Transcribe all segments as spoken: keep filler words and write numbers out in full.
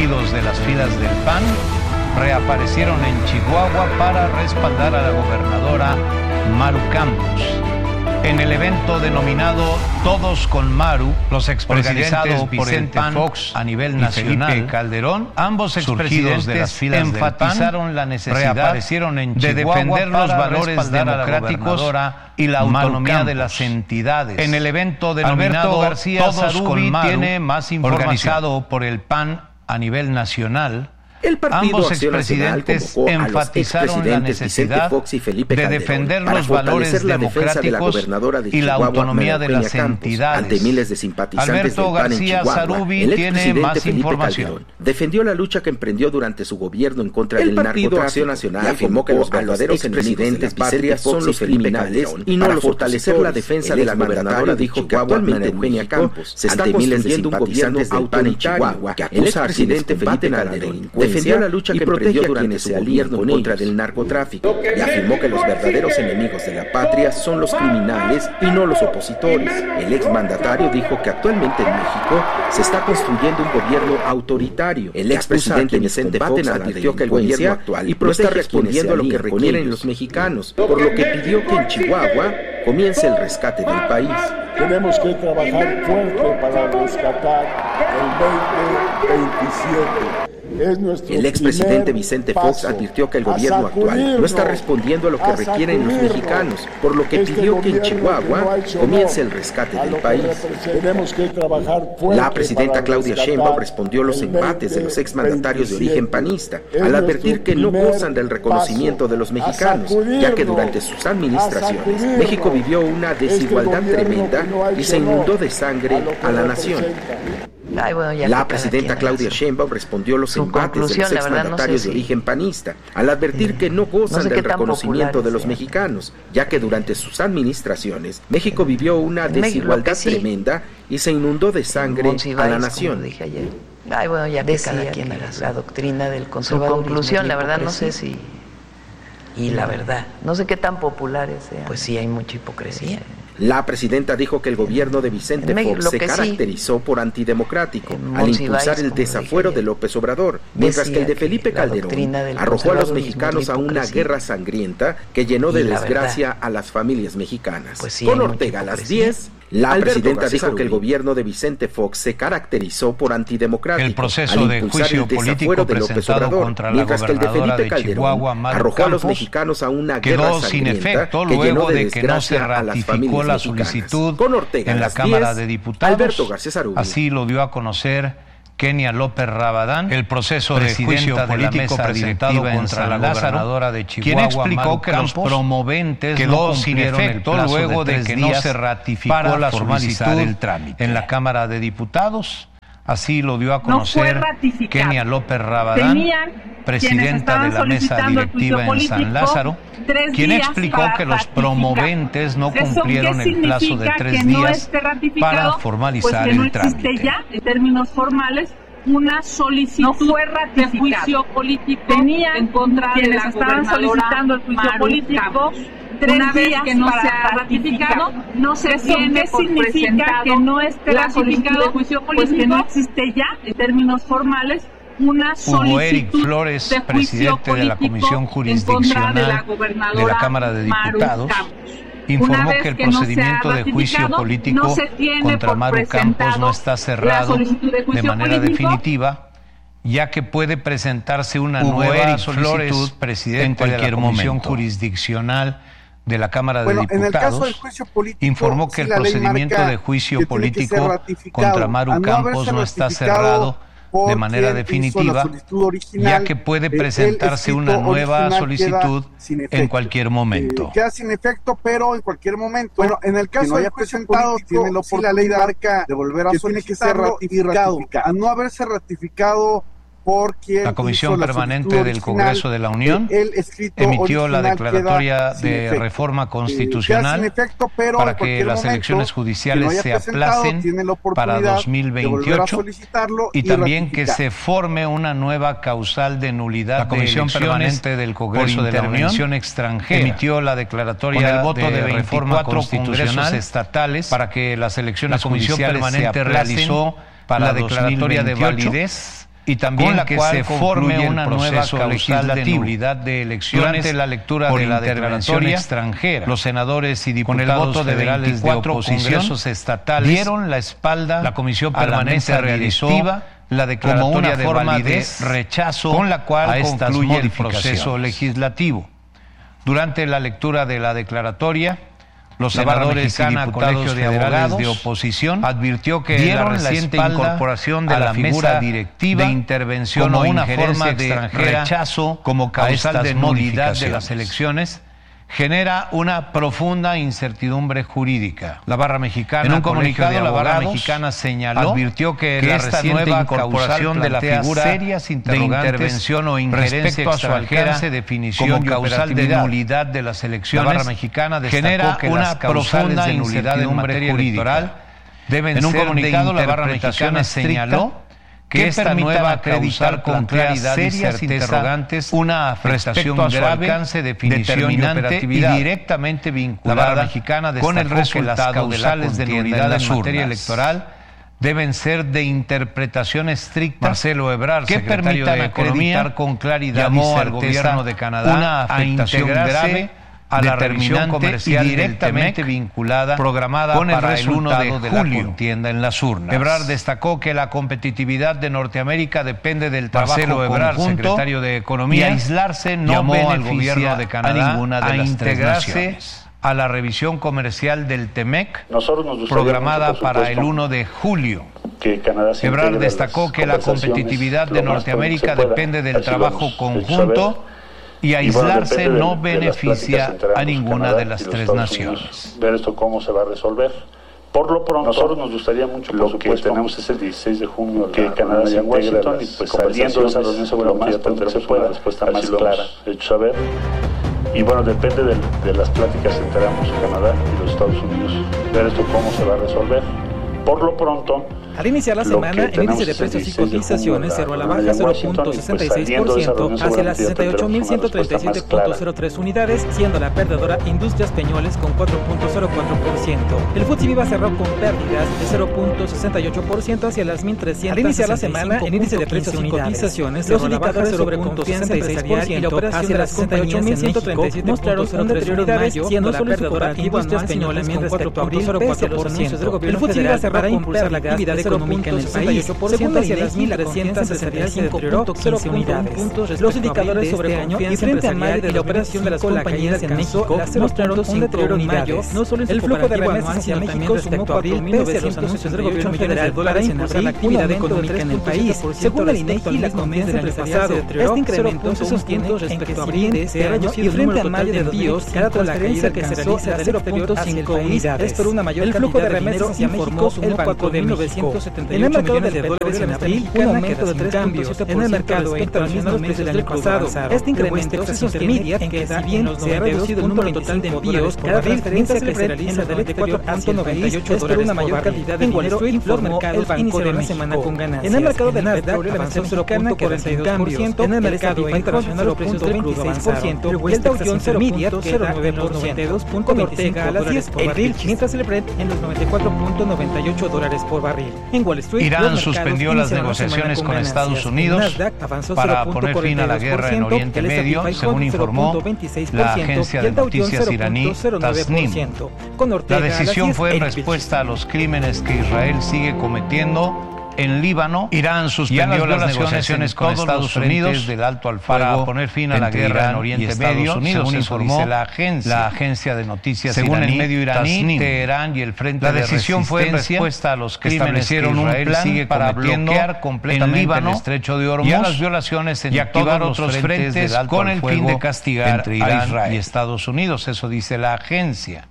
surgidos de las filas del P A N reaparecieron en Chihuahua para respaldar a la gobernadora Maru Campos. En el evento denominado Todos con Maru, los expresidentes Vicente Fox a nivel nacional, Felipe Calderón, ambos expresidentes de las filas enfatizaron la necesidad reaparecieron en de defender los valores democráticos y la autonomía de las entidades. En el evento denominado García Todos con Maru, tiene más información, organizado por el P A N a nivel nacional. El Partido Ambos Acción expresidentes Nacional enfatizaron la necesidad Fox y Felipe de defender para los valores la defensa de la democráticos gobernadora de y la Chihuahua, autonomía de las Campos, entidades. Ante miles de simpatizantes Alberto del P A N García en Chihuahua, Zarubi el tiene más Felipe información. Calderón defendió la lucha que emprendió durante su gobierno en contra El del Partido narcotráfico Acción Nacional y afirmó que los verdaderos expresidentes patrias son los criminales y no los fortalecer la defensa de la gobernadora dijo que actualmente Eugenia Campos se está construyendo un gobierno autoritario que acusa al expresidente Felipe Calderón defendió la lucha que emprendió durante su gobierno en contra del narcotráfico y afirmó que los verdaderos enemigos de la patria son los criminales y no los opositores. El exmandatario dijo que actualmente en México se está construyendo un gobierno autoritario. El expresidente Vicente Fox advirtió que el gobierno actual no está respondiendo a lo que requieren los mexicanos, por lo que pidió que en Chihuahua comience el rescate del país. Tenemos que trabajar fuerte para rescatar el veinte veintisiete. Es el expresidente Vicente Fox advirtió que el gobierno actual no está respondiendo a lo que requieren los mexicanos, por lo que pidió que en Chihuahua comience el rescate del país. Tenemos que trabajar fuerte. La presidenta Claudia Sheinbaum respondió los embates de los exmandatarios de origen panista, al advertir que no gozan del reconocimiento de los mexicanos, ya que durante sus administraciones México vivió una desigualdad tremenda y se inundó de sangre a la nación. Ay, bueno, ya la presidenta Claudia Sheinbaum respondió los embates de los exmandatarios no sé de origen si... panista, al advertir que no gozan no sé del reconocimiento de los sea. mexicanos, ya que durante sus administraciones México vivió una desigualdad sí. tremenda y se inundó de sangre Monsiváis, a la nación. Dije ayer. Ay, bueno, ya que cada quien la, la doctrina del conservadurismo. Su conclusión, la verdad, no sé si... Y la verdad, no sé qué tan populares sean. Pues sí, hay mucha hipocresía. La presidenta dijo que el gobierno de Vicente Fox se caracterizó sí, por antidemocrático al impulsar el desafuero de López Obrador, mientras que el de Felipe Calderón arrojó a los mexicanos a una guerra sangrienta que llenó de desgracia verdad, a las familias mexicanas. Pues sí, con Ortega a las diez, la Alberto presidenta García dijo Rubí. que el gobierno de Vicente Fox se caracterizó por antidemocrático el proceso al de juicio el político de López Obrador, contra la mientras que el de Felipe de Calderón Chihuahua, arrojó a los mexicanos a una quedó guerra sin efecto que luego de, de que no se ratificó la solicitud con Ortega en la Cámara de Diputados. Alberto García Rubí. Así lo dio a conocer Kenia López Rabadán, el proceso de juicio político presentado contra la gobernadora de Chihuahua, quien explicó Maru que Campos, los promoventes quedó no sin efecto luego de, de que no se ratificó para la solicitud el trámite en la Cámara de Diputados. Así lo dio a conocer no Kenia López Rabadán, presidenta de la mesa directiva en San Lázaro, quien explicó que los promoventes no cumplieron el plazo de tres días no para formalizar pues no el trámite. Existe ya, en términos formales, una solicitud no fue de juicio político Tenían en contra de la estaban solicitando el juicio Maru político. Campos. Tres Una vez días que no se ha ratificado, no se tiene ¿qué significa que no esté ratificado de juicio político? Pues que no existe ya, en términos formales, una solicitud Hugo Eric Flores, de presidente de la Comisión Jurisdiccional de la, de la Cámara de Diputados, informó que el procedimiento de juicio político no contra Maru Campos no está cerrado de, de manera político. definitiva, ya que puede presentarse una Hugo nueva Eric solicitud Flores, presidente en cualquier de la Comisión momento. Jurisdiccional de la Cámara bueno, de Diputados, en el caso del juicio político, informó que si el procedimiento de juicio político contra Maru no Campos no está cerrado de manera definitiva, ya que puede presentarse una nueva solicitud en cualquier momento. Eh, queda sin efecto, pero en cualquier momento. Bueno, en el caso de presentado, tiene la, si la ley marca de volver a que tiene que ser ratificado. A no haberse ratificado por quien la Comisión Permanente del Congreso de la Unión emitió la declaratoria de reforma constitucional eh, efecto, para que las elecciones judiciales no se aplacen para dos mil veintiocho y también que se forme una nueva causal de nulidad. La Comisión de Permanente del Congreso de la Unión extranjera emitió la declaratoria con el voto de, de reforma constitucional estatales para que las elecciones la Comisión judiciales Permanente se aplacen realizó para la declaratoria de validez y también que se forme una nueva causal de nulidad de elecciones durante la lectura de la declaración extranjera. Los senadores y diputados con el voto de veinticuatro congresos estatales dieron la espalda. La comisión permanente realizó la declaratoria de validez, rechazo con la cual concluye el proceso legislativo. Durante la lectura de la declaratoria, los senadores y diputados federales de oposición advirtió que la reciente incorporación de la figura directiva de intervención o una forma de rechazo como causal de nulidad de las elecciones genera una profunda incertidumbre jurídica. La barra mexicana, en un comunicado, la barra mexicana señaló, advirtió que, que la esta nueva incorporación de la figura serias de intervención o injerencia a su alcance, definición como causal de nulidad de las elecciones, la barra mexicana genera que una profunda incertidumbre en materia electoral deben en un ser comunicado, de la barra mexicana señaló que esta nueva acreditar con claridad serias interrogantes una afectación a su grave, alcance, definición y operatividad y directamente vinculada mexicana con el resultado causales de nulidad en materia electoral deben ser de interpretación estricta. Marcelo Ebrard, que permitan acreditar con claridad llamó al gobierno de Canadá una afectación grave a la revisión comercial y directamente vinculada, programada con el resultado de, de la contienda en las urnas. Ebrard destacó que la competitividad de Norteamérica depende del trabajo Marcelo Ebrard, conjunto, secretario de Economía, y aislarse no beneficia al gobierno de Canadá a ninguna de a las integrarse tres naciones. A la revisión comercial del TEMEC, programada mucho, para el primero de julio. Que Canadá Ebrard destacó que la competitividad de Norteamérica depende del trabajo conjunto y aislarse y bueno, no de, beneficia de a ninguna Canadá de las tres naciones. Ver esto cómo se va a resolver. Por lo pronto, nosotros nos gustaría mucho, lo que supuesto, tenemos es el dieciséis de junio que Canadá se integre en y pues saliendo de esa reunión seguramente ya se pueda respuesta más clara hecho saber. Y bueno, depende de, de las pláticas que tengamos Canadá y los Estados Unidos. Ver esto cómo se va a resolver. Por lo pronto, al iniciar la semana, el índice de precios y cotizaciones cerró a la baja cero punto sesenta y seis por ciento hacia las sesenta y ocho mil ciento treinta y siete punto cero tres unidades, siendo la perdedora Industrias Peñoles con cuatro punto cero cuatro por ciento. El F T S E Viva cerró con pérdidas de cero punto sesenta y ocho por ciento hacia las mil trescientos. Al iniciar la semana, el índice de precios y cotizaciones cerró a la baja sobre confianza empresarial y la operación de las sesenta y ocho mil ciento treinta y siete mostraron un deterioro de mayo, siendo la perdedora Industrias Peñoles con cuatro punto cero cuatro por ciento. El F T S E Viva cerró con impulsar la actividad económica en el país, según hacia las mil trescientos sesenta y cinco punto quince unidades. Los indicadores sobre este año y frente a mayo de la operación de las compañías en México mostraron un deterioro en mayo. No solo el flujo de remesas hacia México sumó cuatro mil novecientos anuncios del gobierno federal para impulsar la actividad económica en el país. Según el INEGI, la confianza empresarial se deterioró. Este incremento se sostiene respecto a abril de este año y frente a mayo de envíos, cada transferencia que se realiza de cero punto cinco unidades. Esto una mayor el flujo de remesas hacia México sumó cuatro mil novecientos setenta y ocho millones de dólares en abril, un aumento de tres punto siete por ciento en el mercado internacional los meses del año pasado. Este incremento se sostiene en que si bien se ha reducido el número total de envíos, cada transferencia que se realiza del exterior hacia el país es por una mayor cantidad de dinero, informó el Banco de México. En el mercado de Nasdaq avanzó cero punto cuarenta y dos por ciento, en el mercado internacional los precios del crudo avanzaron, y el Dow Jones cero punto cero nueve por ciento, con Ortega a las diez el barril, mientras el Brent en los noventa y cuatro punto noventa y ocho dólares por barril. En Wall Street, Irán suspendió las negociaciones con Estados Unidos para poner fin a la guerra en Oriente Medio, según informó la agencia de noticias iraní Tasnim. La decisión fue en respuesta a los crímenes que Israel sigue cometiendo en Líbano. Irán suspendió las negociaciones con Estados Unidos del alto al fuego para poner fin a la guerra en Oriente Medio, según informó la agencia, la agencia de noticias según iraní, el medio iraní, Teherán y el Frente la de decisión fue en respuesta a los crímenes que Israel un sigue para bloquear completamente en Líbano, el estrecho de Hormuz y a las violaciones en y activar otros frentes, frentes con el fin de castigar entre Irán a Israel y Estados Unidos. Eso dice la agencia.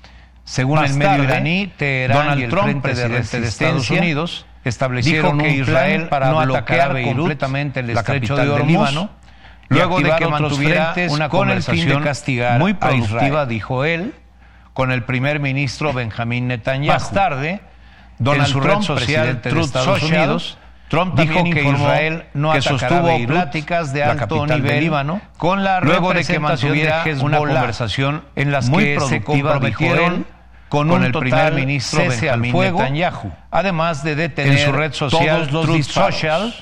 Según Más el medio tarde, iraní, Teherán Donald y el Trump, Frente de Resistencia de Estados Unidos, establecieron que Israel para no bloquear Beirut, completamente el estrecho de Líbano, luego de que mantuviera una conversación castigar muy productiva, dijo él, con el primer ministro Benjamín Netanyahu. Más tarde, Donald en su Trump, red social Truth Social, Trump dijo que Israel no que sostuvo Beirut, pláticas de alto nivel Líbano, con la luego de que mantuviera una conversación en las muy que se comprometieron con, con un el primer ministro Benjamín Netanyahu, además de detener en su red social Truth Social,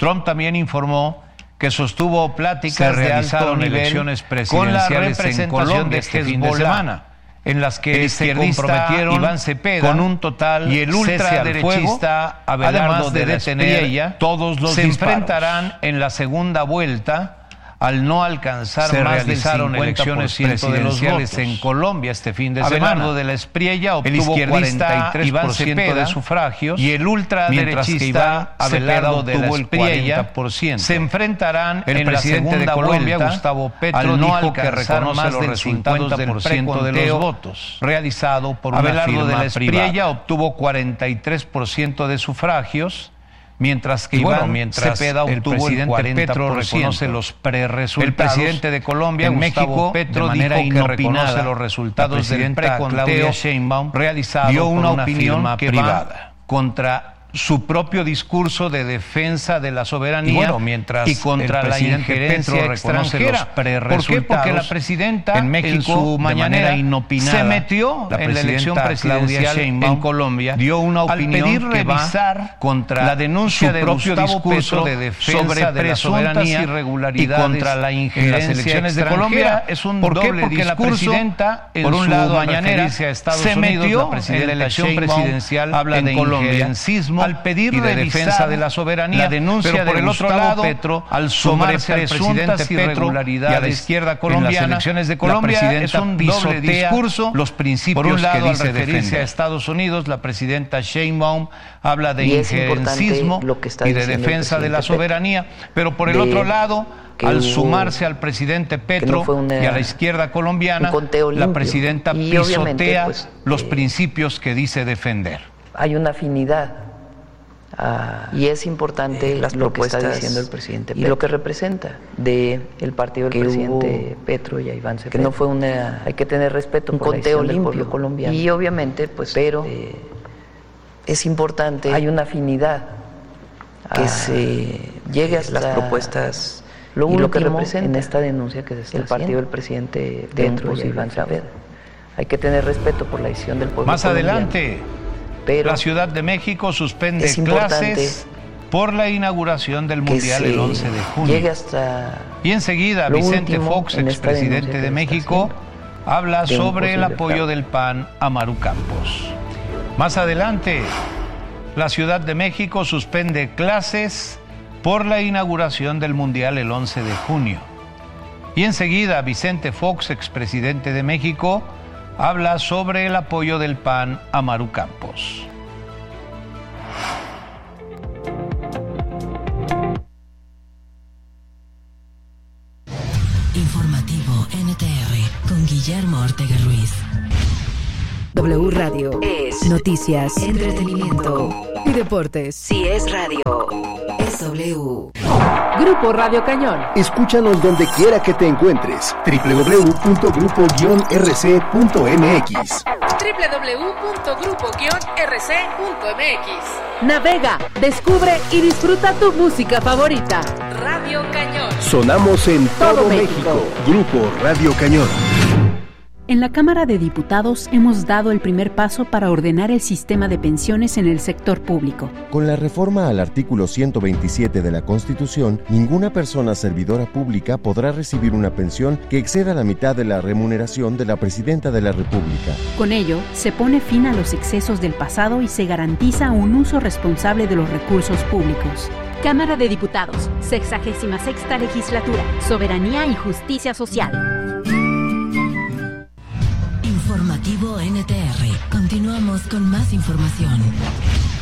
Trump también informó que sostuvo pláticas de alto nivel elecciones presidenciales en Colombia este fin de semana, en las que se comprometieron Iván Cepeda con un total y el ultraderechista Abelardo de detener todos los se disparos. Enfrentarán en la segunda vuelta al no alcanzar se más del cincuenta por ciento de los votos en Colombia este fin de semana. Abelardo de la Espriella obtuvo cuarenta y tres por ciento de sufragios y el ultraderechista Abelardo de la Espriella se enfrentarán el en la segunda de Colombia, vuelta Gustavo Petro al no dijo que reconoce más los resultados del preconteo de los votos realizado por Abelardo una firma de la Espriella obtuvo cuarenta y tres por ciento de sufragios, mientras que Iván bueno, mientras Cepeda obtuvo el presidente Petro reconoce los preresultados. El presidente de Colombia, en Gustavo México, Petro, de manera dijo que reconoce los resultados del preconteo realizado dio una, por una opinión que privada contra su propio discurso de defensa de la soberanía y, bueno, mientras y contra la injerencia Petro extranjera. ¿Por qué? Porque la presidenta en México, en su mañanera inopinada, se metió la en la elección presidencial en Colombia, dio una opinión al pedir revisar contra la denuncia de propio Gustavo discurso Petro de defensa sobre de la soberanía irregularidades y contra la injerencia en las elecciones de Colombia. Es un ¿Por doble qué? Porque discurso, la presidenta, en por un lado, mañanera, se metió en la elección presidencial habla de injerencismo al pedir y de defensa de la soberanía, la denuncia pero por de el otro lado Petro al sumarse al presidente Petro y a la izquierda colombiana en las elecciones de Colombia es un doble discurso. Los principios por un lado, que dice al referirse defender a Estados Unidos, la presidenta Sheinbaum habla de injerencismo y de defensa de la soberanía, pero por el de... otro lado al hubo, sumarse al presidente Petro no una, y a la izquierda colombiana, la presidenta pisotea pues, los eh, principios que dice defender. Hay una afinidad. Ah, y es importante eh, las lo que está diciendo el presidente Petro y lo que representa de el partido del presidente Petro y a Iván Cepeda, que no fue una hay que tener respeto un por conteo la limpio colombiano y obviamente pues pero eh, es importante hay una afinidad que ah, se llegue a las propuestas lo y lo que representa en esta denuncia que se está el partido haciendo, del presidente Petro y a Iván Cepeda. Hay que tener respeto por la decisión del pueblo más colombiano. Adelante Pero la Ciudad de México suspende clases por la inauguración del Mundial el once de junio. Hasta y enseguida Vicente Fox, expresidente de México, habla sobre el apoyo del P A N a Maru Campos. Más adelante, la Ciudad de México suspende clases por la inauguración del Mundial el once de junio. Y enseguida Vicente Fox, expresidente de México, habla sobre el apoyo del P A N a Maru Campos. Informativo N T R con Guillermo Ortega Ruiz. W Radio es noticias, entretenimiento y deportes. Si es radio, es W. Grupo Radio Cañón. Escúchanos donde quiera que te encuentres. doble u doble u doble u punto grupo guion r c punto m x doble u doble u doble u punto grupo guion r c punto m x. Navega, descubre y disfruta tu música favorita. Radio Cañón. Sonamos en todo, todo México. México. Grupo Radio Cañón. En la Cámara de Diputados hemos dado el primer paso para ordenar el sistema de pensiones en el sector público. Con la reforma al artículo ciento veintisiete de la Constitución, ninguna persona servidora pública podrá recibir una pensión que exceda la mitad de la remuneración de la Presidenta de la República. Con ello, se pone fin a los excesos del pasado y se garantiza un uso responsable de los recursos públicos. Cámara de Diputados, sexagésima sexta legislatura, soberanía y justicia social. Informativo N T R. Continuamos con más información.